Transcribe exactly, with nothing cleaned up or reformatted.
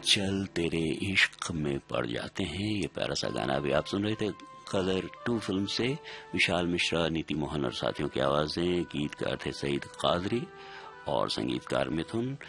चल तेरे इश्क में पड़ जाते हैं। ये प्यारा सा गाना भी आप सुन रहे थे कलर टू फिल्म से। विशाल मिश्रा, नीति मोहन और साथियों की आवाजें। गीतकार थे सईद कादरी और संगीतकार मिथुन।